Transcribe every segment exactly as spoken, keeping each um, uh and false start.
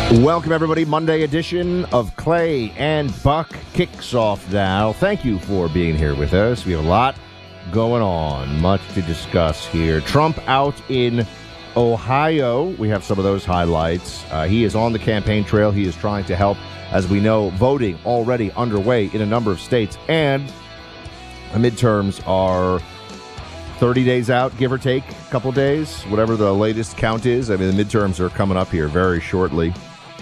Welcome, everybody. Monday edition of Clay and Buck kicks off now. Thank you for being here with us. We have a lot going on, much to discuss here. Trump out in Ohio. We have some of those highlights. Uh, he is on the campaign trail. He is trying to help, as we know, voting already underway in a number of states. And the midterms are thirty days out, give or take, a couple days, whatever the latest count is. I mean, the midterms are coming up here very shortly.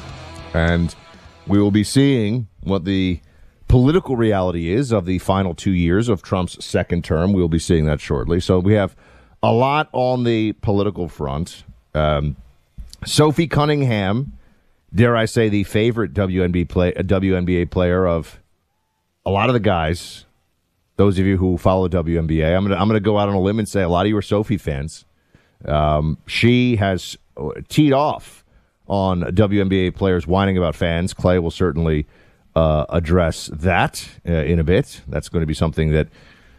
And we will be seeing what the political reality is of the final two years of Trump's second term. We will be seeing that shortly. So we have a lot on the political front. Um, Sophie Cunningham, dare I say, the favorite W N B A, play, a W N B A player of a lot of the guys. Those of you who follow W N B A, I'm going to I'm going to go out on a limb and say a lot of you are Sophie fans. Um, she has teed off on W N B A players whining about fans. Clay will certainly uh, address that uh, in a bit. That's going to be something that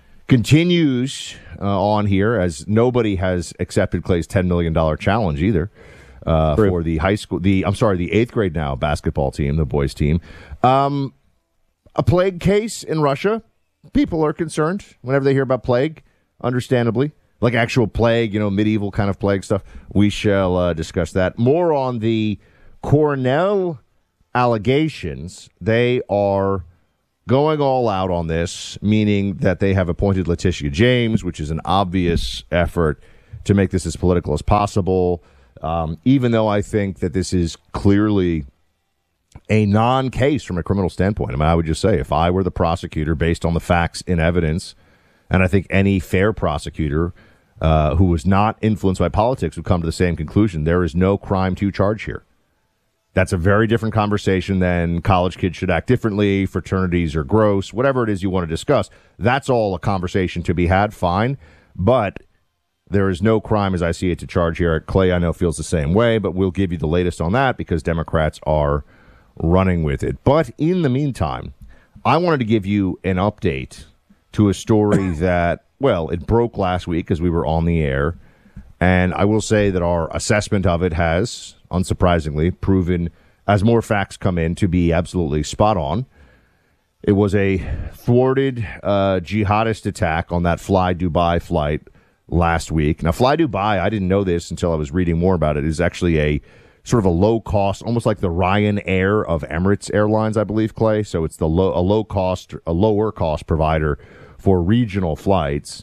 continues uh, on here, as nobody has accepted Clay's ten million dollars challenge either uh, for the high school, the I'm sorry, the eighth grade now basketball team, the boys team. Um, a plague case in Russia. People are concerned whenever they hear about plague, understandably. Like actual plague, you know, medieval kind of plague stuff. We shall uh, discuss that. More on the Cornell allegations. They are going all out on this, meaning that they have appointed Letitia James, which is an obvious effort to make this as political as possible, um, even though I think that this is clearly a non-case from a criminal standpoint. I mean, I would just say if I were the prosecutor based on the facts in evidence, and I think any fair prosecutor uh, who was not influenced by politics would come to the same conclusion. There is no crime to charge here. That's a very different conversation than college kids should act differently, fraternities are gross, whatever it is you want to discuss. That's all a conversation to be had, fine. But there is no crime as I see it to charge here. Clay, I know, feels the same way, but we'll give you the latest on that because Democrats are running with it. But in the meantime, I wanted to give you an update to a story that, well, it broke last week as we were on the air. And I will say that our assessment of it has, unsurprisingly, proven, as more facts come in, to be absolutely spot on. It was a thwarted uh, jihadist attack on that Fly Dubai flight last week. Now, Fly Dubai, I didn't know this until I was reading more about it, is actually a sort of a low-cost, almost like the Ryanair of Emirates Airlines, I believe, Clay. So it's the low, a low-cost, a lower-cost provider for regional flights.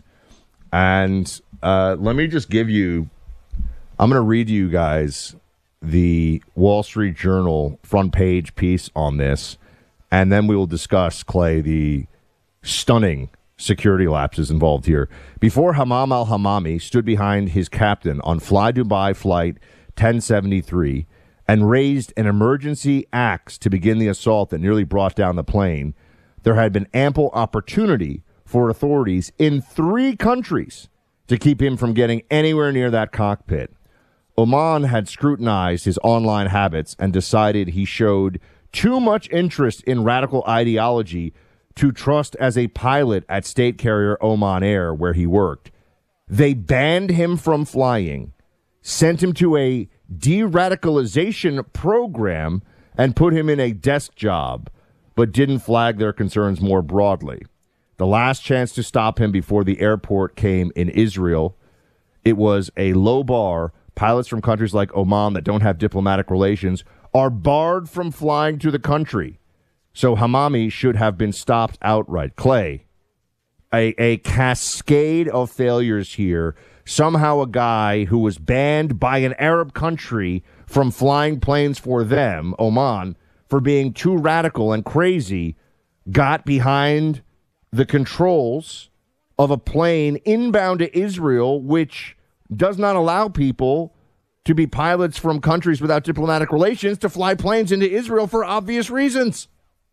And uh, let me just give you, I'm going to read you guys the Wall Street Journal front page piece on this, and then we will discuss, Clay, the stunning security lapses involved here. Before Hammam al-Hamami stood behind his captain on Fly Dubai flight ten seventy-three and raised an emergency axe to begin the assault that nearly brought down the plane, there had been ample opportunity for authorities in three countries to keep him from getting anywhere near that cockpit. Oman had scrutinized his online habits and decided he showed too much interest in radical ideology to trust as a pilot at state carrier Oman Air, where he worked. They banned him from flying, sent him to a de-radicalization program, and put him in a desk job, but didn't flag their concerns more broadly. The last chance to stop him before the airport came in Israel. It was a low bar. Pilots from countries like Oman that don't have diplomatic relations are barred from flying to the country. So Hamami should have been stopped outright. Clay, a, a cascade of failures here. Somehow a guy who was banned by an Arab country from flying planes for them, Oman, for being too radical and crazy, got behind the controls of a plane inbound to Israel, which does not allow people to be pilots from countries without diplomatic relations to fly planes into Israel for obvious reasons.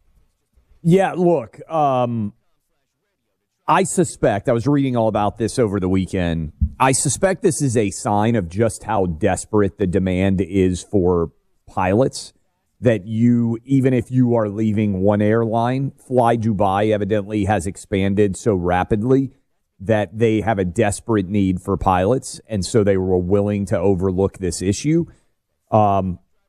Yeah, look, um, I suspect, I was reading all about this over the weekend, I suspect this is a sign of just how desperate the demand is for pilots, that you, even if you are leaving one airline, Fly Dubai evidently has expanded so rapidly that they have a desperate need for pilots, and so they were willing to overlook this issue. Um,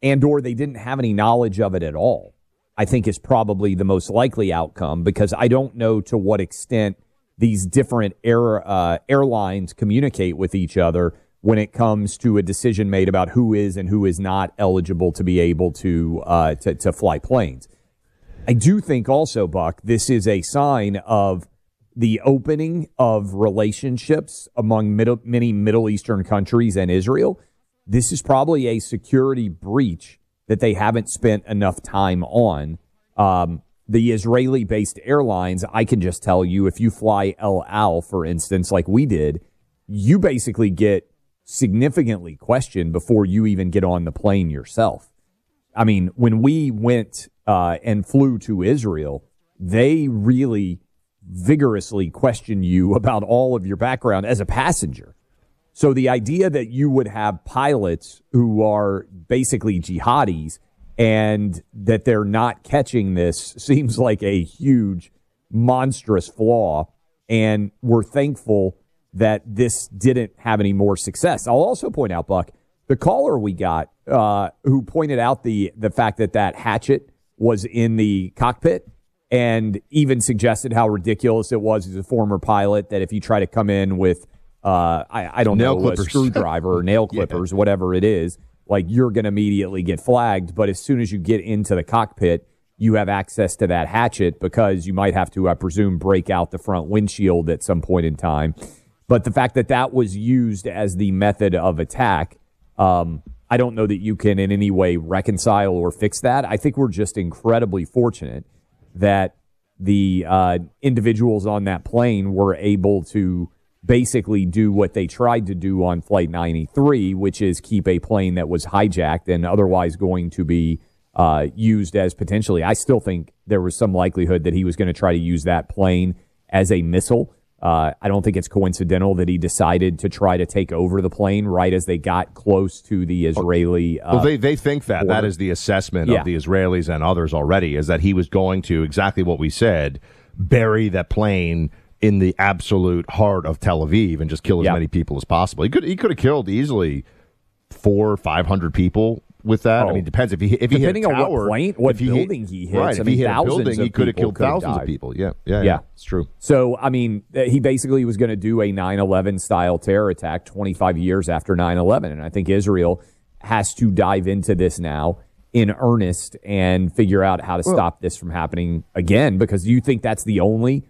and or they didn't have any knowledge of it at all, I think is probably the most likely outcome, because I don't know to what extent these different air, uh, airlines communicate with each other when it comes to a decision made about who is and who is not eligible to be able to uh, to, to fly planes. I do think also, Buck, this is a sign of the opening of relationships among middle, many Middle Eastern countries and Israel. This is probably a security breach that they haven't spent enough time on. Um, the Israeli-based airlines, I can just tell you, if you fly El Al, for instance, like we did, you basically get significantly questioned before you even get on the plane yourself. I mean, when we went uh, and flew to Israel, they really vigorously question you about all of your background as a passenger. So the idea that you would have pilots who are basically jihadis and that they're not catching this seems like a huge, monstrous flaw. And we're thankful that this didn't have any more success. I'll also point out, Buck, the caller we got uh, who pointed out the, the fact that that hatchet was in the cockpit and even suggested how ridiculous it was as a former pilot, that if you try to come in with, uh, I, I don't nail know, clippers. a screwdriver or nail clippers, yeah. whatever it is, like you're going to immediately get flagged. But as soon as you get into the cockpit, you have access to that hatchet because you might have to, I presume, break out the front windshield at some point in time. But the fact that that was used as the method of attack, um, I don't know that you can in any way reconcile or fix that. I think we're just incredibly fortunate that the uh, individuals on that plane were able to basically do what they tried to do on Flight ninety-three, which is keep a plane that was hijacked and otherwise going to be uh, used as potentially, I still think there was some likelihood that he was going to try to use that plane as a missile. Uh, I don't think it's coincidental that he decided to try to take over the plane right as they got close to the Israeli uh, Well, they, they think that. border. That is the assessment Yeah. of the Israelis and others already, is that he was going to, exactly what we said, bury that plane in the absolute heart of Tel Aviv and just kill as Yeah. many people as possible. He could he could have killed easily four, five hundred people with that. Oh. I mean, it depends if he if he Depending hit a on what tower, plane- what if he building he hits. Right, I if mean, he hit a thousands building, of he could have people killed could have thousands of died. people. Yeah, yeah, yeah, Yeah. it's true. So, I mean, he basically was going to do a nine eleven style terror attack twenty-five years after nine eleven. And I think Israel has to dive into this now in earnest and figure out how to Well- stop this from happening again, because you think that's the only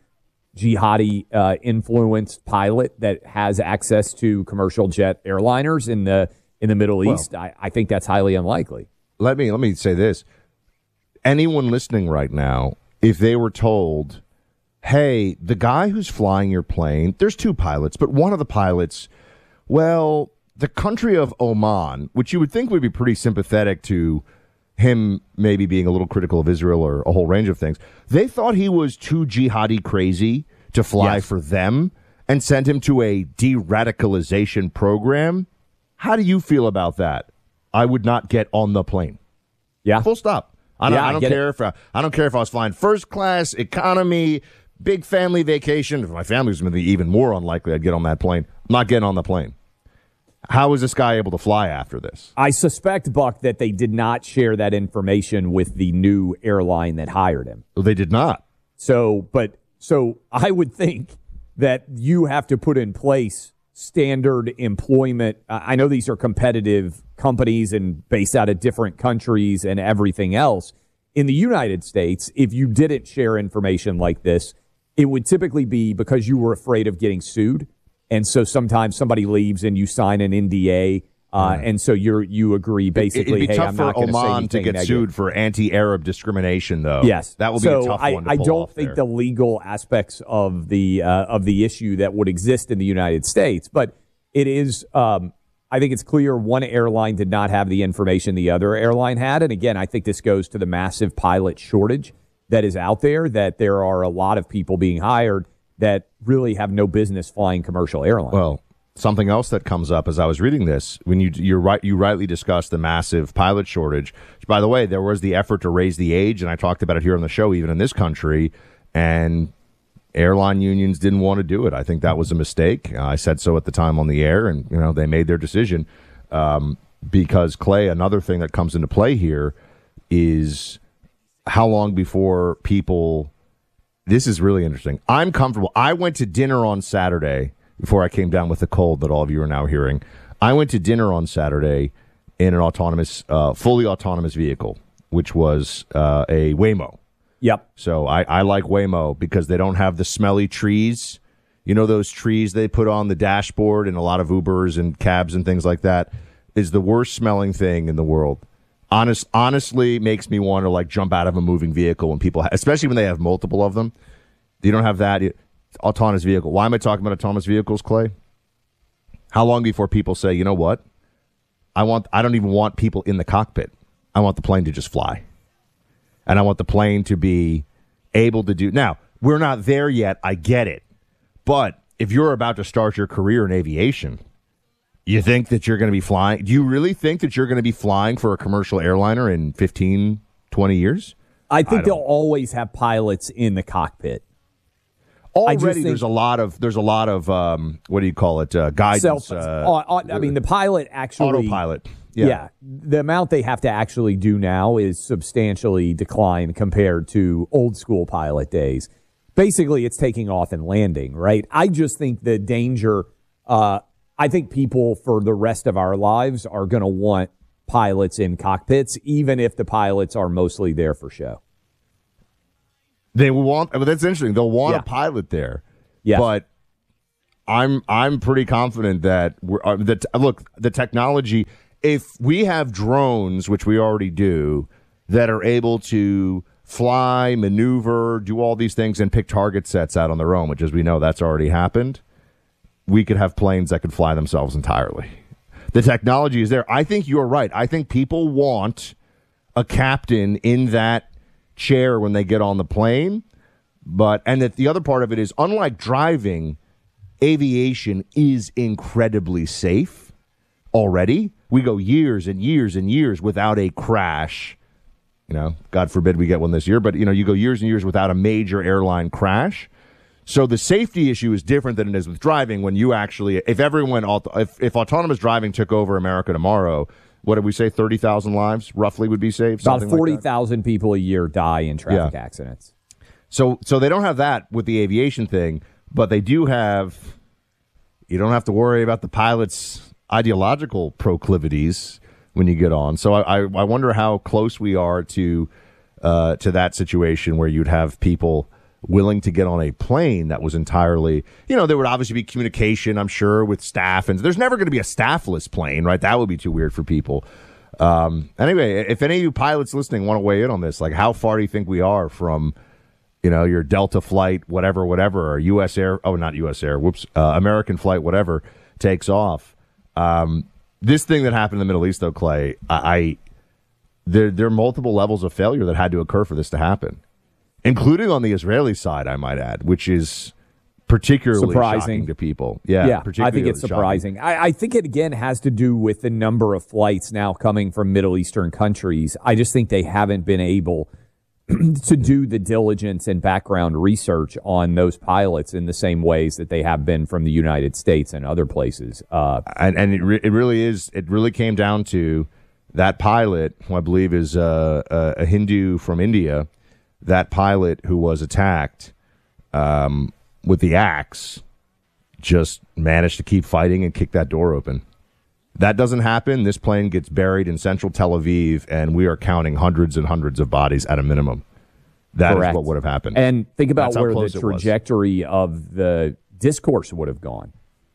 jihadi uh, influenced pilot that has access to commercial jet airliners in the in the Middle Well- East. I, I think that's highly unlikely. Let me let me say this. Anyone listening right now, if they were told, hey, the guy who's flying your plane, there's two pilots, but one of the pilots, well, the country of Oman, which you would think would be pretty sympathetic to him maybe being a little critical of Israel or a whole range of things, they thought he was too jihadi crazy to fly Yes. for them and sent him to a de-radicalization program. How do you feel about that? I would not get on the plane. Yeah. Full stop. I don't, Yeah, I I don't get care if I, I don't care if I was flying first class, economy, big family vacation. If my family was going to be even more unlikely I'd get on that plane. I'm not getting on the plane. How is this guy able to fly after this? I suspect, Buck, that they did not share that information with the new airline that hired him. Well, they did not. So, but so I would think that you have to put in place standard employment. Uh, I know these are competitive companies and based out of different countries and everything else. In the United States, if you didn't share information like this, it would typically be because you were afraid of getting sued. And so sometimes somebody leaves and you sign an N D A. Uh, and so you're you agree basically, It'd be hey, tough I'm for not going to say Oman anything to get negative. sued for anti-Arab discrimination, though. Yes, that will be so a tough I, one to I pull don't off think there. the legal aspects of the uh, of the issue that would exist in the United States, but it is. Um, I think it's clear one airline did not have the information the other airline had, and again, I think this goes to the massive pilot shortage that is out there. That there are a lot of people being hired that really have no business flying commercial airlines. Well, something else that comes up as I was reading this, when you you're right, you rightly discussed the massive pilot shortage. Which, by the way, there was the effort to raise the age, and I talked about it here on the show, even in this country, and airline unions didn't want to do it. I think that was a mistake. Uh, I said so at the time on the air, and you know they made their decision. Um, because, Clay, another thing that comes into play here is how long before people – this is really interesting. I'm comfortable. I went to dinner on Saturday before I came down with the cold that all of you are now hearing. I went to dinner on Saturday in an autonomous, uh, fully autonomous vehicle, which was uh, a Waymo. Yep. So I, I like Waymo because they don't have the smelly trees. You know those trees they put on the dashboard in a lot of Ubers and cabs and things like that is the worst smelling thing in the world. Honest, honestly, makes me want to like jump out of a moving vehicle when people, ha- especially when they have multiple of them. You don't have that. You, autonomous vehicle. Why am I talking about autonomous vehicles, Clay? How long before people say, you know what? I want. I don't even want people in the cockpit. I want the plane to just fly. And I want the plane to be able to do. Now, we're not there yet. I get it. But if you're about to start your career in aviation, you think that you're going to be flying? Do you really think that you're going to be flying for a commercial airliner in fifteen, twenty years? I think I they'll always have pilots in the cockpit. Already, there's a lot of there's a lot of um, what do you call it? Uh, guidance. Self, uh, uh, I mean, the pilot actually autopilot. Yeah. Yeah. The amount they have to actually do now is substantially declined compared to old school pilot days. Basically, it's taking off and landing, right? I just think the danger, uh, I think people for the rest of our lives are going to want pilots in cockpits, even if the pilots are mostly there for show. They will want, but that's interesting. They'll want Yeah. a pilot there. Yeah. But I'm I'm pretty confident that we're uh, that look, the technology, if we have drones, which we already do, that are able to fly, maneuver, do all these things and pick target sets out on their own, which as we know that's already happened, we could have planes that could fly themselves entirely. The technology is there. I think you're right. I think people want a captain in that chair when they get on the plane. But and that the other part of it is, unlike driving, aviation is incredibly safe already. We go years and years and years without a crash. You know, God forbid we get one this year, but you know, you go years and years without a major airline crash. So the safety issue is different than it is with driving. When you actually, if everyone, if, if autonomous driving took over America tomorrow, what did we say, thirty thousand lives roughly would be saved? About forty thousand like people a year die in traffic yeah. accidents. So so they don't have that with the aviation thing, but they do have, you don't have to worry about the pilot's ideological proclivities when you get on. So I, I, I wonder how close we are to uh, to that situation where you'd have people willing to get on a plane that was entirely, you know, there would obviously be communication, I'm sure, with staff. And there's never going to be a staffless plane, right? That would be too weird for people. Um, anyway, if any of you pilots listening want to weigh in on this, like how far do you think we are from, you know, your Delta flight, whatever, whatever, or U S Air, oh, not U S Air, whoops, uh, American flight, whatever, takes off. Um, this thing that happened in the Middle East, though, Clay, I, I there, there are multiple levels of failure that had to occur for this to happen, including on the Israeli side, I might add, which is particularly surprising shocking to people. Yeah, yeah I think it's surprising. I, I think it, again, has to do with the number of flights now coming from Middle Eastern countries. I just think they haven't been able to do the diligence and background research on those pilots in the same ways that they have been from the United States and other places. Uh, and and it, re- it really is, it really came down to that pilot, who I believe is uh, a, a Hindu from India, that pilot who was attacked um, with the axe just managed to keep fighting and kick that door open. That doesn't happen. This plane gets buried in central Tel Aviv, and we are counting hundreds and hundreds of bodies at a minimum. That Correct. is what would have happened. And think about That's how where the close it was. trajectory of the discourse would have gone.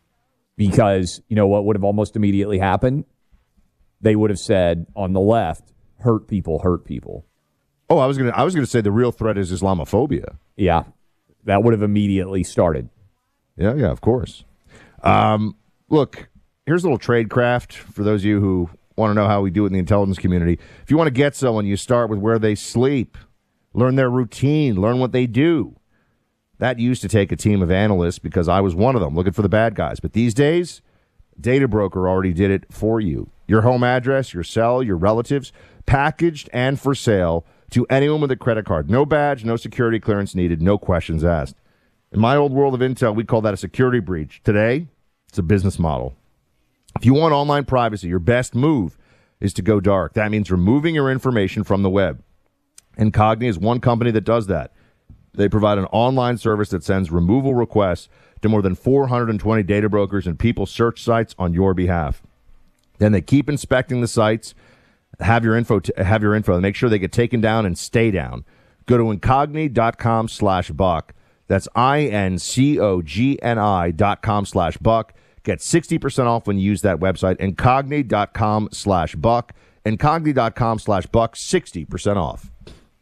Because, you know, what would have almost immediately happened? They would have said on the left, hurt people, hurt people. Oh, I was gonna. I was gonna say the real threat is Islamophobia. Yeah, that would have immediately started. Yeah, yeah, of course. Um, look, here's a little tradecraft for those of you who want to know how we do it in the intelligence community. If you want to get someone, you start with where they sleep, learn their routine, learn what they do. That used to take a team of analysts because I was one of them looking for the bad guys. But these days, Data Broker already did it for you. Your home address, your cell, your relatives, packaged and for sale to anyone with a credit card. No badge, no security clearance needed, no questions asked. In my old world of intel, we call that a security breach. Today, it's a business model. If you want online privacy, your best move is to go dark. That means removing your information from the web. Incogni is one company that does that. They provide an online service that sends removal requests to more than four hundred twenty data brokers and people search sites on your behalf. Then they keep inspecting the sites, have your info, t- have your info, and make sure they get taken down and stay down. Go to incogni.com slash buck. That's I-N-C-O-G-N-I dot com slash buck. Get sixty percent off when you use that website, incogni.com slash buck. Incogni.com slash buck, sixty percent off.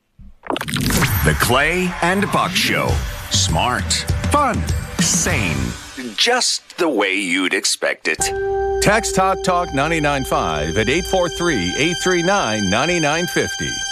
The Clay and Buck Show. Smart, fun, sane. Just the way you'd expect it. Text Hot Talk ninety-nine point five at eight four three, eight three nine, nine nine five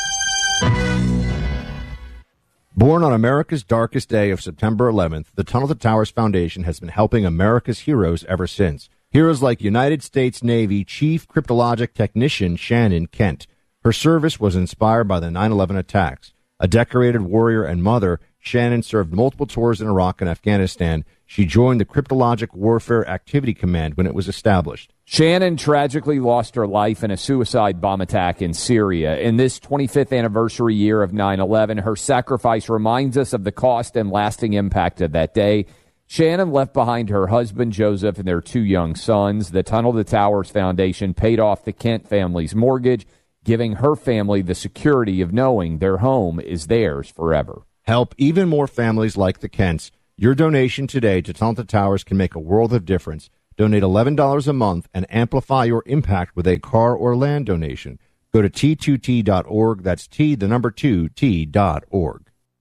zero. Born on America's darkest day of September eleventh, the Tunnel to Towers Foundation has been helping America's heroes ever since. Heroes like United States Navy Chief Cryptologic Technician Shannon Kent. Her service was inspired by the nine eleven attacks. A decorated warrior and mother, Shannon served multiple tours in Iraq and Afghanistan. She joined the Cryptologic Warfare Activity Command when it was established. Shannon tragically lost her life in a suicide bomb attack in Syria. In this twenty-fifth anniversary year of nine eleven, her sacrifice reminds us of the cost and lasting impact of that day. Shannon left behind her husband, Joseph, and their two young sons. The Tunnel to Towers Foundation paid off the Kent family's mortgage, giving her family the security of knowing their home is theirs forever. Help even more families like the Kents. Your donation today to Tunnel to Towers can make a world of difference. Donate eleven dollars a month and amplify your impact with a car or land donation. Go to T two T dot org. That's T, the number two, T dot org.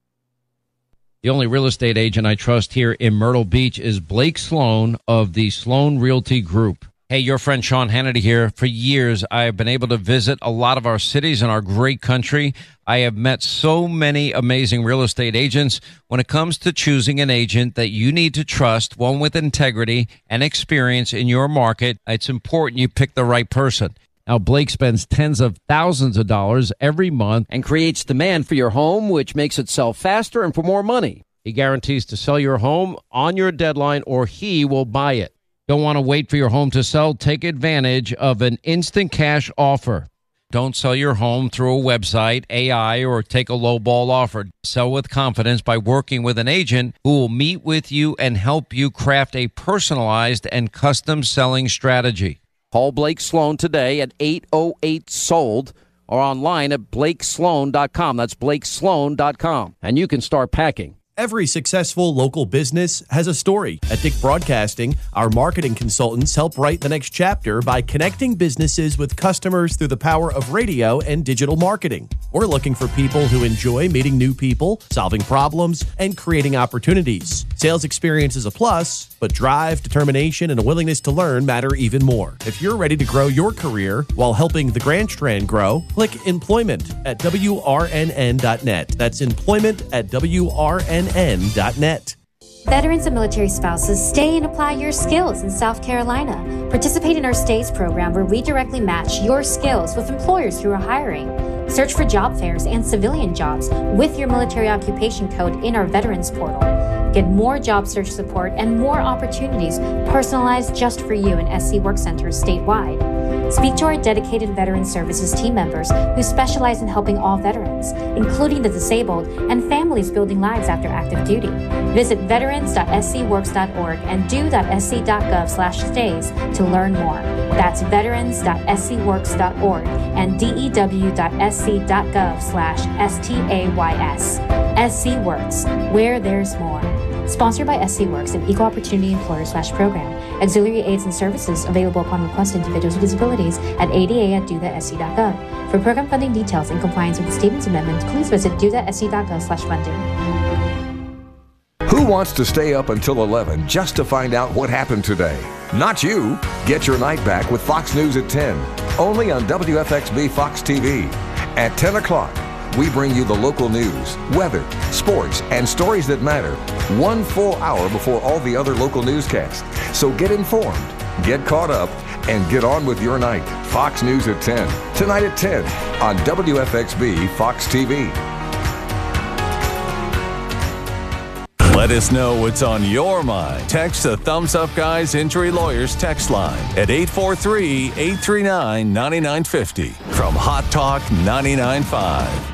The only real estate agent I trust here in Myrtle Beach is Blake Sloan of the Sloan Realty Group. Hey, your friend Sean Hannity here. For years, I have been able to visit a lot of our cities in our great country. I have met so many amazing real estate agents. When it comes to choosing an agent that you need to trust, one with integrity and experience in your market, it's important you pick the right person. Now, Blake spends tens of thousands of dollars every month and creates demand for your home, which makes it sell faster and for more money. He guarantees to sell your home on your deadline, or he will buy it. Don't want to wait for your home to sell? Take advantage of an instant cash offer. Don't sell your home through a website, A I, or take a lowball offer. Sell with confidence by working with an agent who will meet with you and help you craft a personalized and custom selling strategy. Call Blake Sloan today at eight oh eight sold or online at blake sloan dot com. That's blake sloan dot com. And you can start packing. Every successful local business has a story. At Dick Broadcasting, our marketing consultants help write the next chapter by connecting businesses with customers through the power of radio and digital marketing. We're looking for people who enjoy meeting new people, solving problems, and creating opportunities. Sales experience is a plus, but drive, determination, and a willingness to learn matter even more. If you're ready to grow your career while helping the Grand Strand grow, click employment at W R N N dot net. That's employment at W R N N dot net. Veterans and military spouses, stay and apply your skills in South Carolina. Participate in our STAYS program where we directly match your skills with employers who are hiring. Search for job fairs and civilian jobs with your military occupation code in our Veterans portal. Get more job search support and more opportunities personalized just for you in S C Work Centers statewide. Speak to our dedicated Veteran Services team members who specialize in helping all veterans, including the disabled and families building lives after active duty. Visit veterans dot s c works dot org and do dot s c dot gov slash stays to learn more. That's veterans dot s c works dot org and dew dot s c dot gov slash stays. S C Works, where there's more. Sponsored by S C Works, an equal opportunity employer slash program. Auxiliary aids and services available upon request to individuals with disabilities at A D A at dew dot s c dot gov. For program funding details in compliance with the Stevens Amendment, please visit dew dot s c dot gov slash funding. Who wants to stay up until eleven just to find out what happened today? Not you. Get your night back with Fox News at ten, only on W F X B Fox T V. At ten o'clock, we bring you the local news, weather, sports, and stories that matter one full hour before all the other local newscasts. So get informed, get caught up, and get on with your night. Fox News at ten, tonight at ten on W F X B Fox T V. Let us know what's on your mind. Text the Thumbs Up Guys Injury Lawyers text line at eight four three, eight three nine, nine nine five zero from Hot Talk ninety-nine point five.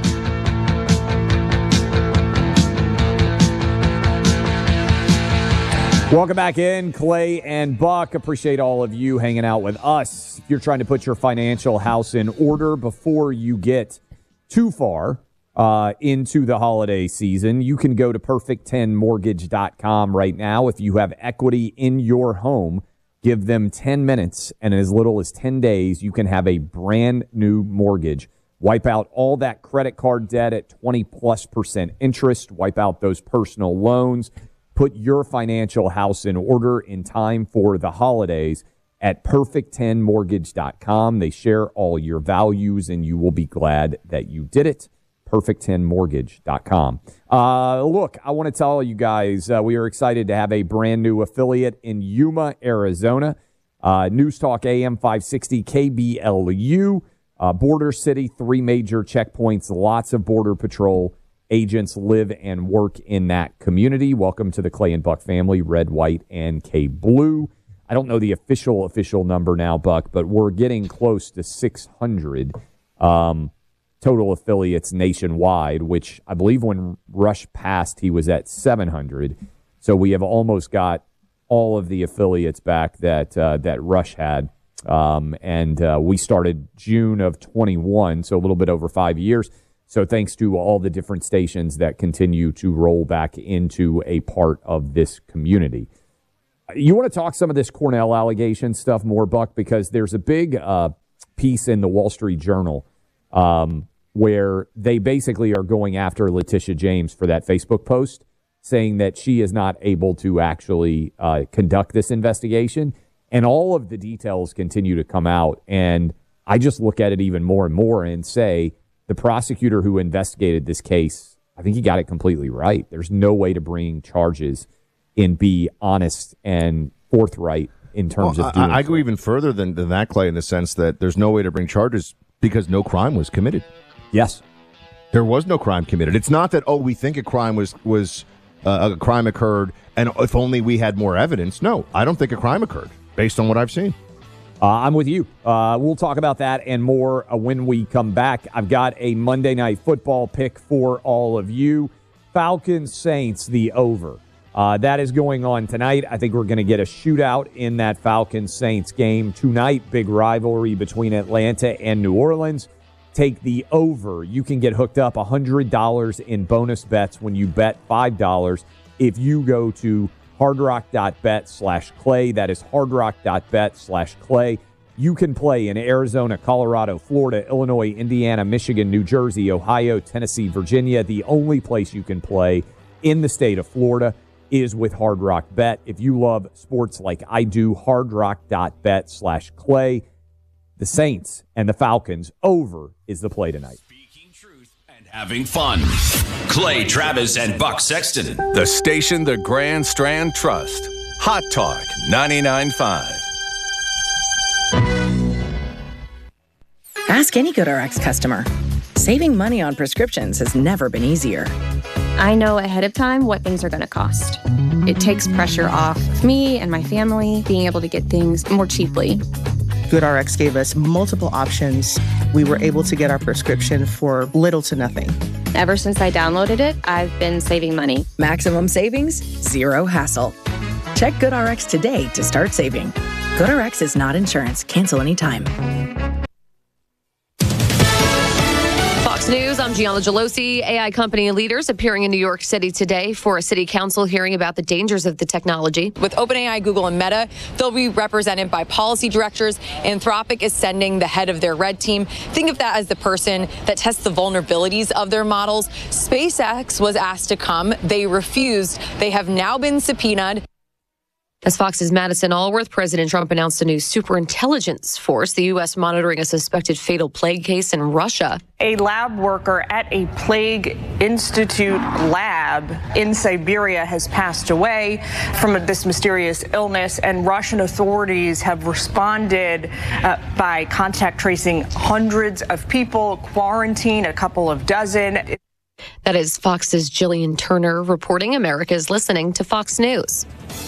Welcome back in, Clay and Buck. Appreciate all of you hanging out with us. If you're trying to put your financial house in order before you get too far uh, into the holiday season, you can go to perfect ten mortgage dot com right now. If you have equity in your home, give them ten minutes, and in as little as ten days, you can have a brand new mortgage. Wipe out all that credit card debt at twenty plus percent interest. Wipe out those personal loans. Put your financial house in order in time for the holidays at perfect ten mortgage dot com. They share all your values, and you will be glad that you did it. perfect ten mortgage dot com. Uh, look, I want to tell you guys, uh, we are excited to have a brand new affiliate in Yuma, Arizona. Uh, News Talk A M five sixty K B L U, uh, Border City, three major checkpoints, lots of Border Patrol agents live and work in that community. Welcome to the Clay and Buck family, red, white, and K blue. I don't know the official official number now, Buck, but we're getting close to six hundred um, total affiliates nationwide, which I believe when Rush passed, he was at seven hundred. So we have almost got all of the affiliates back that uh, that Rush had. Um, and uh, we started June of twenty-one, so a little bit over five years. So thanks to all the different stations that continue to roll back into a part of this community. You want to talk some of this Cornell allegation stuff more, Buck, because there's a big uh, piece in the Wall Street Journal um, where they basically are going after Letitia James for that Facebook post, saying that she is not able to actually uh, conduct this investigation. And all of the details continue to come out. And I just look at it even more and more and say, the prosecutor who investigated this case, I think he got it completely right. There's no way to bring charges and be honest and forthright in terms well, of doing I, I so. go even further than, than that, Clay, in the sense that there's no way to bring charges because no crime was committed. Yes. There was no crime committed. It's not that, oh, we think a crime was, was uh, a crime occurred, and if only we had more evidence. No, I don't think a crime occurred, based on what I've seen. Uh, I'm with you. Uh, we'll talk about that and more uh, when we come back. I've got a Monday Night Football pick for all of you. Falcons Saints, the over. Uh, that is going on tonight. I think we're going to get a shootout in that Falcons Saints game tonight. Big rivalry between Atlanta and New Orleans. Take the over. You can get hooked up one hundred dollars in bonus bets when you bet five dollars if you go to hardrock.bet slash clay. That is hardrock.bet slash clay. You can play in Arizona, Colorado, Florida, Illinois, Indiana, Michigan, New Jersey, Ohio, Tennessee, Virginia. The only place you can play in the state of Florida is with Hard Rock Bet. If you love sports like I do, hardrock.bet slash clay. The Saints and the Falcons over is the play tonight. Having fun. Clay Travis and Buck Sexton. The station the Grand Strand Trust. Hot Talk ninety-nine point five. Ask any GoodRx customer. Saving money on prescriptions has never been easier. I know ahead of time what things are going to cost. It takes pressure off of me and my family being able to get things more cheaply. GoodRx gave us multiple options. We were able to get our prescription for little to nothing. Ever since I downloaded it, I've been saving money. Maximum savings, zero hassle. Check GoodRx today to start saving. GoodRx is not insurance. Cancel anytime. Fox News, I'm Gianna Gelosi. A I company leaders appearing in New York City today for a city council hearing about the dangers of the technology. With OpenAI, Google, and Meta, they'll be represented by policy directors. Anthropic is sending the head of their red team. Think of that as the person that tests the vulnerabilities of their models. SpaceX was asked to come. They refused. They have now been subpoenaed. As Fox's Madison Allworth, President Trump announced a new superintelligence force, the U S monitoring a suspected fatal plague case in Russia. A lab worker at a plague institute lab in Siberia has passed away from this mysterious illness, and Russian authorities have responded uh, by contact tracing hundreds of people, quarantine a couple of dozen. That is Fox's Jillian Turner reporting. America's listening to Fox News.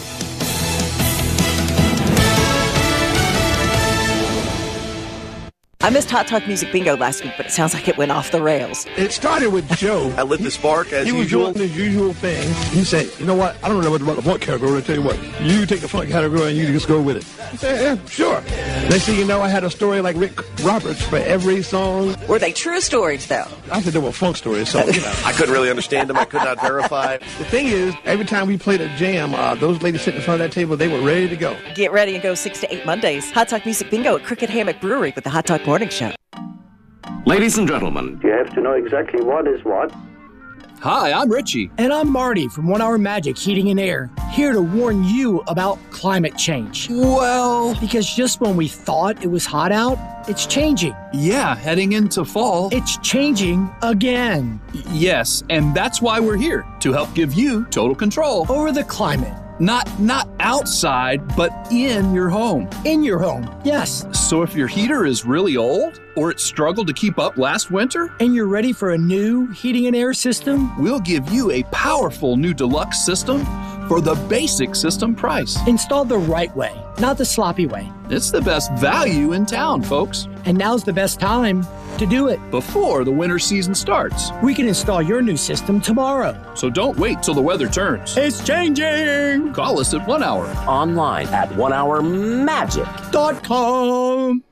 I missed Hot Talk Music Bingo last week, but it sounds like it went off the rails. It started with Joe. I lit the spark as he was usual. doing his usual thing. He said, you know what? I don't know what about the funk category. I tell you what, you take the funk category and you just go with it. I said, yeah, sure. Next thing you know, I had a story like Rick Roberts for every song. Were they true stories, though? I said they were funk stories, so, you know. I couldn't really understand them. I could not verify. The thing is, every time we played a jam, uh, those ladies sitting in front of that table, they were ready to go. Get ready and go six to eight Mondays. Hot Talk Music Bingo at Crooked Hammock Brewery with the Hot Talk Morning Show. Ladies and gentlemen, you have to know exactly what is what. Hi, I'm Richie. And I'm Marty from One Hour Magic Heating and Air, here to warn you about climate change. Well, because just when we thought it was hot out, it's changing. Yeah, heading into fall. It's changing again. Yes, and that's why we're here, to help give you total control over the climate. Not not outside, but in your home. In your home, yes. So if your heater is really old, or it struggled to keep up last winter, and you're ready for a new heating and air system, we'll give you a powerful new deluxe system for the basic system price. Installed the right way, not the sloppy way. It's the best value in town, folks. And now's the best time to do it. Before the winter season starts. We can install your new system tomorrow. So don't wait till the weather turns. It's changing! Call us at One Hour. Online at one hour magic dot com.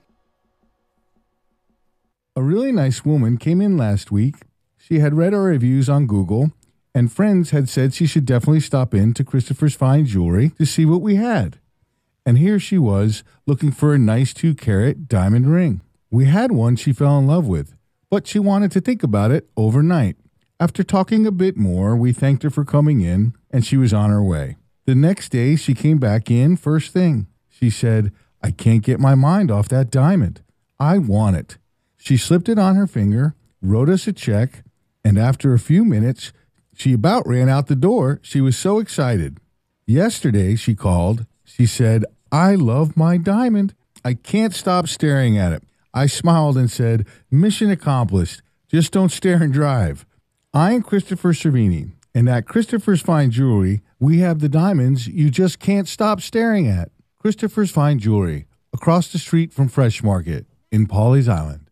A really nice woman came in last week. She had read our reviews on Google, and friends had said she should definitely stop in to Christopher's Fine Jewelry to see what we had. And here she was, looking for a nice two-carat diamond ring. We had one she fell in love with, but she wanted to think about it overnight. After talking a bit more, we thanked her for coming in, and she was on her way. The next day, she came back in first thing. She said, I can't get my mind off that diamond. I want it. She slipped it on her finger, wrote us a check, and after a few minutes, she about ran out the door. She was so excited. Yesterday, she called. She said, I love my diamond. I can't stop staring at it. I smiled and said, mission accomplished. Just don't stare and drive. I am Christopher Cervini, and at Christopher's Fine Jewelry, we have the diamonds you just can't stop staring at. Christopher's Fine Jewelry, across the street from Fresh Market in Pawleys Island.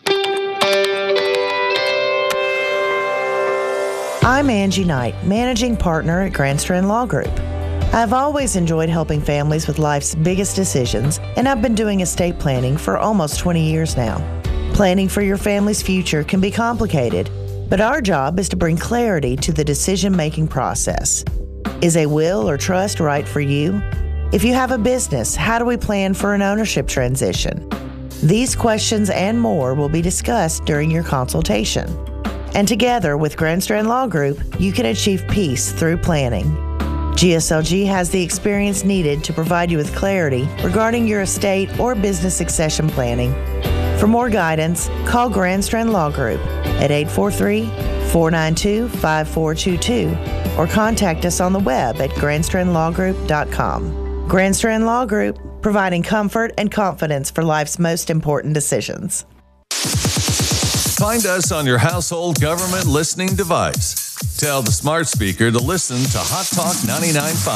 I'm Angie Knight, managing partner at Grandstrand Law Group. I've always enjoyed helping families with life's biggest decisions, and I've been doing estate planning for almost twenty years now. Planning for your family's future can be complicated, but our job is to bring clarity to the decision-making process. Is a will or trust right for you? If you have a business, how do we plan for an ownership transition? These questions and more will be discussed during your consultation. And together with Grandstrand Law Group, you can achieve peace through planning. G S L G has the experience needed to provide you with clarity regarding your estate or business succession planning. For more guidance, call Grandstrand Law Group at eight four three, four nine two, five four two two or contact us on the web at grandstrand law group dot com. Grandstrand Law Group, providing comfort and confidence for life's most important decisions. Find us on your household government listening device. Tell the smart speaker to listen to Hot Talk ninety-nine point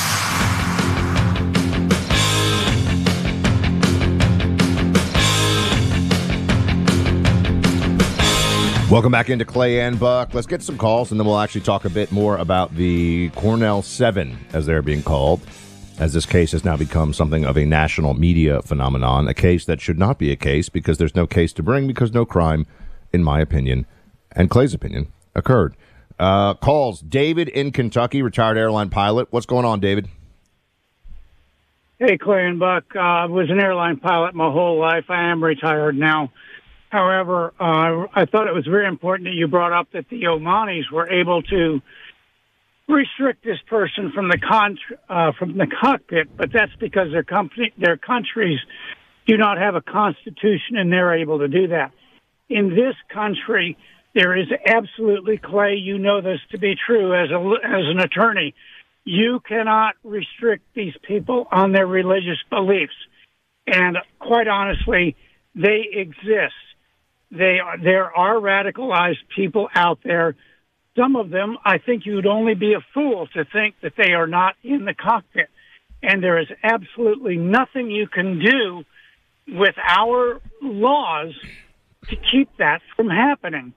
five. Welcome back into Clay and Buck. Let's get some calls, and then we'll actually talk a bit more about the Cornell Seven, as they're being called, as this case has now become something of a national media phenomenon, a case that should not be a case because there's no case to bring because no crime, in my opinion, and Clay's opinion, occurred. Uh, calls. David in Kentucky, retired airline pilot. What's going on, David? Hey, Clay and Buck. Uh, I was an airline pilot my whole life. I am retired now. However, uh, I thought it was very important that you brought up that the Omanis were able to restrict this person from the con- uh, from the cockpit, but that's because their company, their countries do not have a constitution, and they're able to do that. In this country, there is absolutely, Clay, you know this to be true as a as an attorney, you cannot restrict these people on their religious beliefs. And quite honestly, they exist. They are, there are radicalized people out there. Some of them, I think you'd only be a fool to think that they are not in the cockpit. And there is absolutely nothing you can do with our laws to keep that from happening.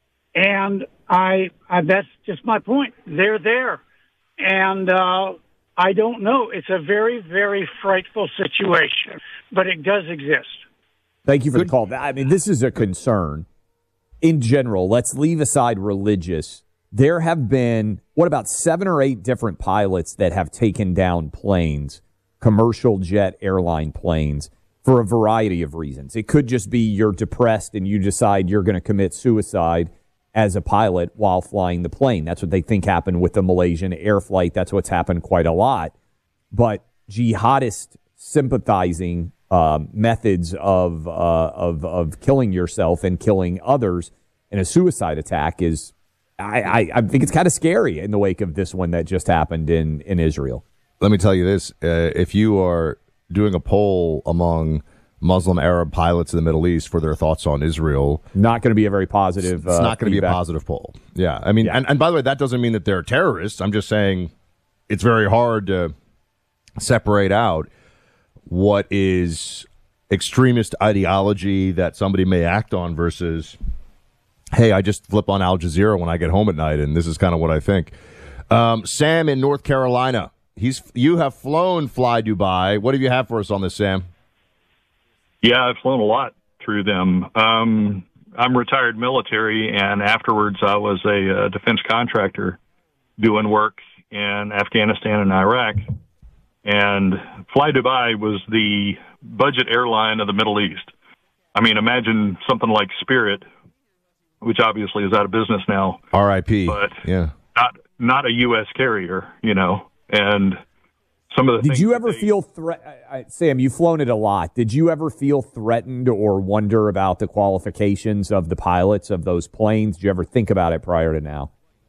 And I, I that's just my point. They're there. And uh, I don't know. It's a very, very frightful situation, but it does exist. Thank you for the call. I mean, this is a concern in general. Let's leave aside religious. There have been, what, about seven or eight different pilots that have taken down planes, commercial jet airline planes, for a variety of reasons. It could just be you're depressed and you decide you're going to commit suicide as a pilot while flying the plane. That's what they think happened with the Malaysian air flight. That's what's happened quite a lot. But jihadist sympathizing uh, methods of, uh, of of killing yourself and killing others in a suicide attack is, I, I, I think it's kind of scary in the wake of this one that just happened in, in Israel. Let me tell you this. Uh, if you are doing a poll among Muslim Arab pilots in the Middle East for their thoughts on Israel, not going to be a very positive. It's uh, not going to be a positive poll. Yeah, I mean, yeah. And, and by the way, that doesn't mean that they're terrorists. I'm just saying it's very hard to separate out what is extremist ideology that somebody may act on versus, hey, I just flip on Al Jazeera when I get home at night, and this is kind of what I think. Um, Sam in North Carolina. He's you have flown Fly Dubai. What have you have for us on this, Sam? Yeah, I've flown a lot through them. Um, I'm retired military, and afterwards I was a, a defense contractor doing work in Afghanistan and Iraq. And Fly Dubai was the budget airline of the Middle East. I mean, imagine something like Spirit, which obviously is out of business now. R I P But yeah, not not a U S carrier, you know. And some of the Did things you ever they, feel threat? Sam, you've flown it a lot. Did you ever feel threatened or wonder about the qualifications of the pilots of those planes? Did you ever think about it prior to now?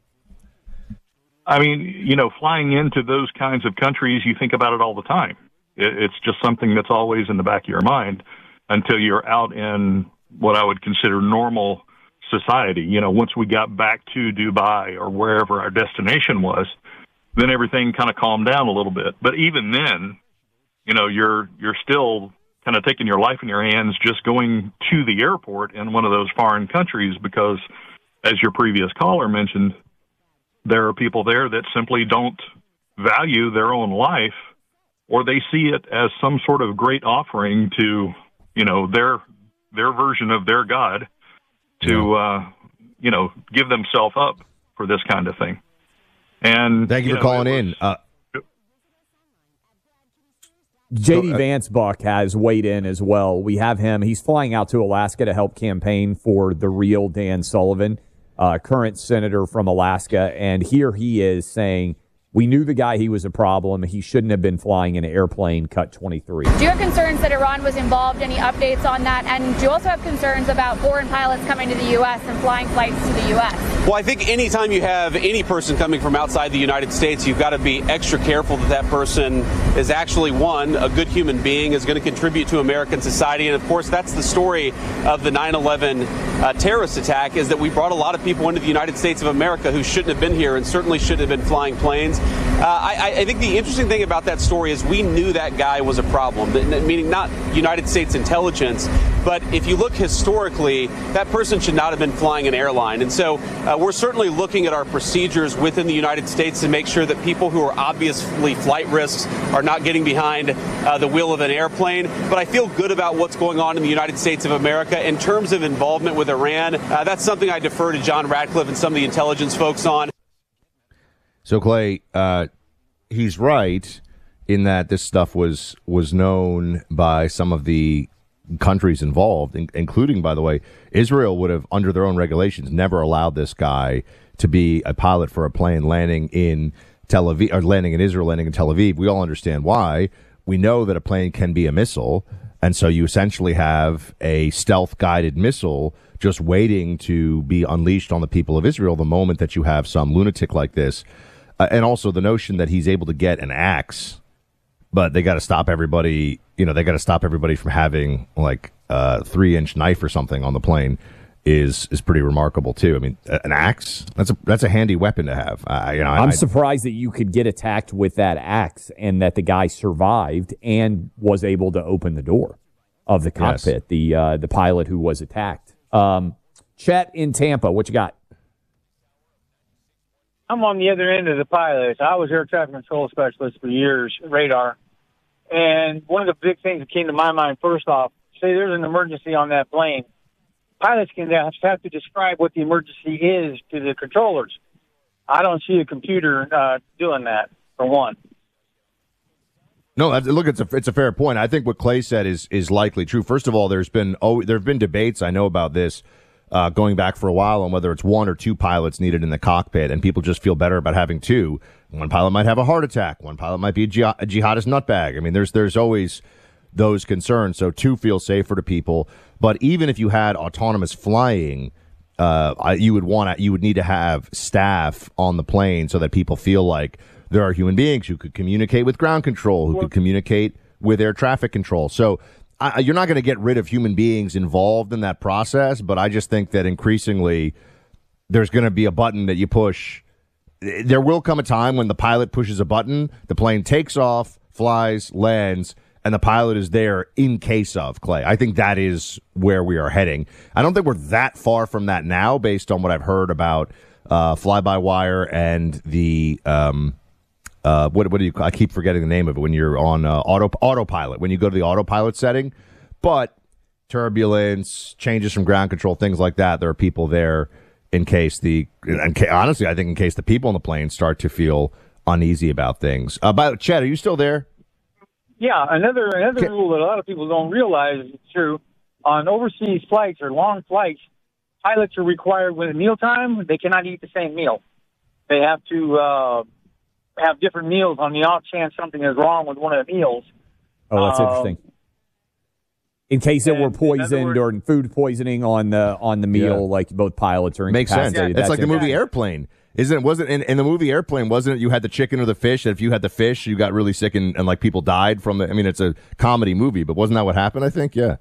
I mean, you know, flying into those kinds of countries, you think about it all the time. It, it's just something that's always in the back of your mind until you're out in what I would consider normal society. You know, once we got back to Dubai or wherever our destination was, then everything kind of calmed down a little bit. But even then, you know, you're you're still kind of taking your life in your hands just going to the airport in one of those foreign countries because, as your previous caller mentioned, there are people there that simply don't value their own life, or they see it as some sort of great offering to, you know, their their version of their God to, uh, you know, give themselves up for this kind of thing. And thank you, you for know, calling was, in. Uh, J D Vance Buck has weighed in as well. We have him. He's flying out to Alaska to help campaign for the real Dan Sullivan, uh, current senator from Alaska. And here he is saying, we knew the guy, he was a problem. He shouldn't have been flying an airplane, cut twenty-three. Do you have concerns that Iran was involved? Any updates on that? And do you also have concerns about foreign pilots coming to the U S and flying flights to the U S? Well, I think anytime you have any person coming from outside the United States, you've got to be extra careful that that person is actually, one, a good human being, is going to contribute to American society. And, of course, that's the story of the nine eleven uh, terrorist attack, is that we brought a lot of people into the United States of America who shouldn't have been here and certainly shouldn't have been flying planes. Uh, I, I think the interesting thing about that story is we knew that guy was a problem, meaning not United States intelligence, but if you look historically, that person should not have been flying an airline. And so uh, we're certainly looking at our procedures within the United States to make sure that people who are obviously flight risks are not getting behind uh, the wheel of an airplane. But I feel good about what's going on in the United States of America. In terms of involvement with Iran, uh, that's something I defer to John Ratcliffe and some of the intelligence folks on. So, Clay, uh, he's right in that this stuff was was known by some of the countries involved, in, including, by the way, Israel would have, under their own regulations, never allowed this guy to be a pilot for a plane landing in Tel Aviv, or landing in Israel, landing in Tel Aviv. We all understand why. We know that a plane can be a missile, and so you essentially have a stealth-guided missile just waiting to be unleashed on the people of Israel the moment that you have some lunatic like this. Uh, and also the notion that he's able to get an axe, but they got to stop everybody, you know, they got to stop everybody from having like a three inch knife or something on the plane. is is pretty remarkable too. I mean, an axe, that's a that's a handy weapon to have. Uh, you know, I'm I, surprised that you could get attacked with that axe and that the guy survived and was able to open the door of the cockpit, yes. the uh, the pilot who was attacked. Um, Chet in Tampa, what you got? I'm on the other end of the pilots. I was air traffic control specialist for years, radar. And one of the big things that came to my mind, first off, say there's an emergency on that plane. Pilots can have to describe what the emergency is to the controllers. I don't see a computer uh, doing that, for one. No, look, it's a it's a fair point. I think what Clay said is is likely true. First of all, there's been oh, there have been debates. I know about this uh, going back for a while on whether it's one or two pilots needed in the cockpit, and people just feel better about having two. One pilot might have a heart attack. One pilot might be a, jihad, a jihadist nutbag. I mean, there's there's always those concerns. So two feel safer to people. But even if you had autonomous flying, uh, you would want to, you would need to have staff on the plane so that people feel like there are human beings who could communicate with ground control, who could communicate with air traffic control. So uh, you're not going to get rid of human beings involved in that process. But I just think that increasingly there's going to be a button that you push. There will come a time when the pilot pushes a button, the plane takes off, flies, lands, and the pilot is there in case of, Clay. I think that is where we are heading. I don't think we're that far from that now based on what I've heard about uh, fly-by-wire and the, um, uh, what, what do you, I keep forgetting the name of it when you're on uh, auto autopilot, when you go to the autopilot setting. But turbulence, changes from ground control, things like that, there are people there in case the, and honestly, I think in case the people on the plane start to feel uneasy about things. Uh, by Chet, are you still there? Yeah, another another Okay. rule that a lot of people don't realize is true. On overseas flights or long flights, pilots are required when at mealtime, they cannot eat the same meal. They have to uh, have different meals on the off chance something is wrong with one of the meals. Oh, that's Um, interesting. In case it were and in poisoned other or food poisoning on the on the meal, Yeah. like both pilots are Makes sense. incapacitated. It's That's like the movie interesting. Airplane. Isn't it? Wasn't in, in the movie Airplane? Wasn't it? You had the chicken or the fish. And if you had the fish, you got really sick and, and like people died from the. I mean, it's a comedy movie, but wasn't that what happened? I think. Yeah.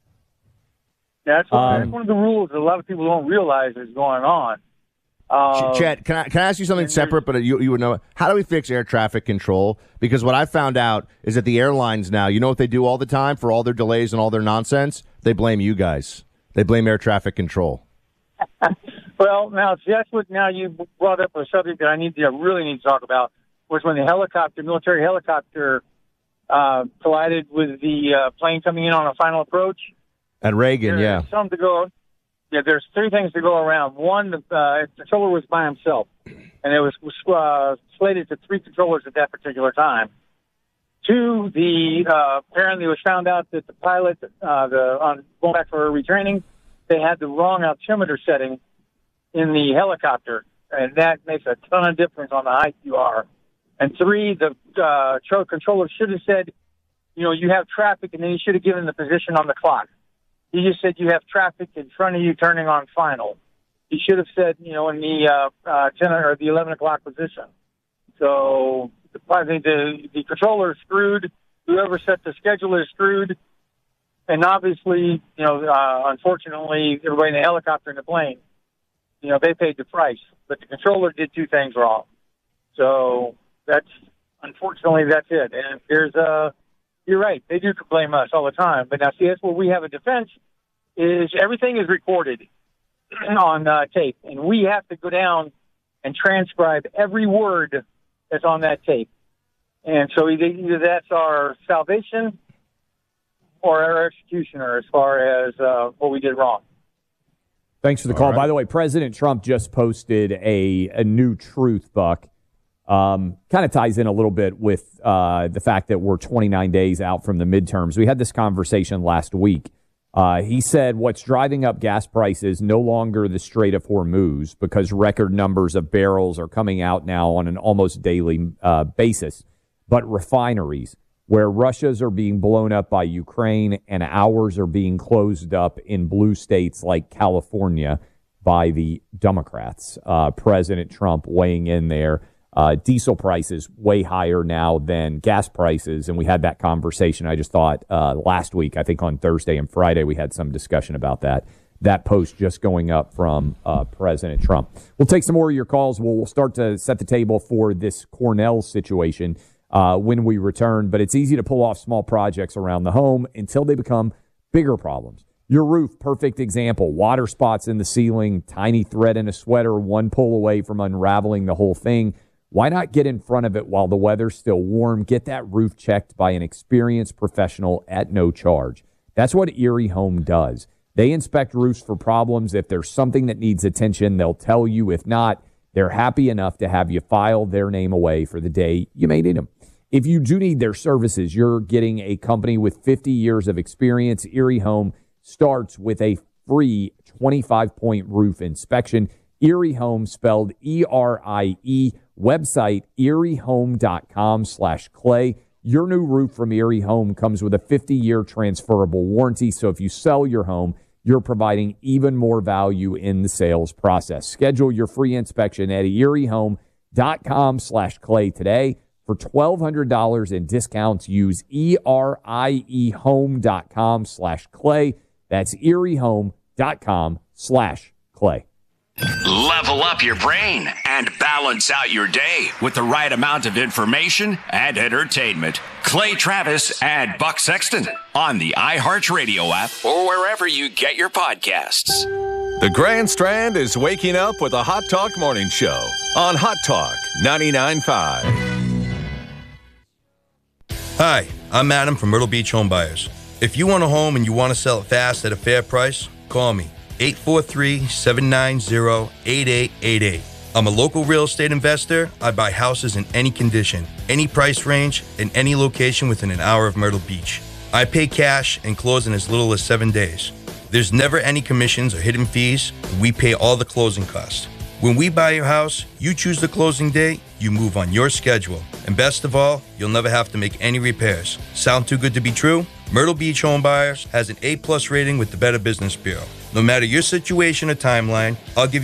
That's, one, Um, that's one of the rules that a lot of people don't realize is going on. Uh, Ch- Chet, can I can I ask you something separate? But you you would know. How do we fix air traffic control? Because what I found out is that the airlines now, you know what they do all the time for all their delays and all their nonsense? They blame you guys. They blame air traffic control. Well, now see, that's what now you brought up a subject that I need to I really need to talk about was when the helicopter, military helicopter, uh, collided with the uh, plane coming in on a final approach. At Reagan, There's yeah. some to go. Yeah, there's three things to go around. One, the uh, controller was by himself, and it was, was uh, slated to three controllers at that particular time. Two, the uh, apparently it was found out that the pilot, uh, the on going back for retraining, they had the wrong altimeter setting in the helicopter, and that makes a ton of difference on the height you are. And three, the uh, tro- controller should have said, you know, you have traffic, and then he should have given the position on the clock. He just said you have traffic in front of you turning on final. He should have said, you know, in the uh, uh, ten or the eleven o'clock position. So I think the the controller is screwed. Whoever set the schedule is screwed. And obviously, you know, uh, unfortunately, everybody in the helicopter and the plane, you know, they paid the price. But the controller did two things wrong. So that's, unfortunately, that's it. And there's a, you're right, they do blame us all the time. But now, see, that's where we have a defense, is everything is recorded on uh, tape. And we have to go down and transcribe every word that's on that tape. And so either, either that's our salvation or our executioner as far as uh, what we did wrong. Thanks for the All call. right. By the way, President Trump just posted a, a new truth, Buck. Um, kind of ties in a little bit with uh, the fact that we're twenty-nine days out from the midterms. We had this conversation last week. Uh, he said what's driving up gas prices no longer the Strait of Hormuz, because record numbers of barrels are coming out now on an almost daily uh, basis, but refineries, where Russia's are being blown up by Ukraine and ours are being closed up in blue states like California by the Democrats. Uh, President Trump weighing in there. Uh, diesel prices way higher now than gas prices, and we had that conversation. I just thought uh, last week, I think on Thursday and Friday, we had some discussion about that. that post just going up from uh, President Trump. We'll take some more of your calls. We'll, we'll start to set the table for this Cornell situation uh, when we return, but it's easy to pull off small projects around the home until they become bigger problems. Your roof, perfect example. Water spots in the ceiling, tiny thread in a sweater, one pull away from unraveling the whole thing. Why not get in front of it while the weather's still warm? Get that roof checked by an experienced professional at no charge. That's what Erie Home does. They inspect roofs for problems. If there's something that needs attention, they'll tell you. If not, they're happy enough to have you file their name away for the day you may need them. If you do need their services, you're getting a company with fifty years of experience. Erie Home starts with a free twenty-five point roof inspection. Erie Home, spelled E R I E. Website, eriehome.com slash clay. Your new roof from Erie Home comes with a fifty-year transferable warranty, so if you sell your home, you're providing even more value in the sales process. Schedule your free inspection at eriehome.com slash clay today. For twelve hundred dollars in discounts, use eriehome.com slash clay. That's eriehome.com slash clay. Level up your brain and balance out your day with the right amount of information and entertainment. Clay Travis and Buck Sexton on the iHeartRadio app or wherever you get your podcasts. The Grand Strand is waking up with a Hot Talk Morning Show on Hot Talk ninety-nine point five. Hi, I'm Adam from Myrtle Beach Home Buyers. If you want a home and you want to sell it fast at a fair price, call me. eight four three, seven nine zero, eight eight eight eight. I'm a local real estate investor. I buy houses in any condition, any price range, in any location within an hour of Myrtle Beach. I pay cash and close in as little as seven days. There's never any commissions or hidden fees. We pay all the closing costs. When we buy your house, you choose the closing date, you move on your schedule. And best of all, you'll never have to make any repairs. Sound too good to be true? Myrtle Beach Home Buyers has an A plus rating with the Better Business Bureau. No matter your situation or timeline, I'll give you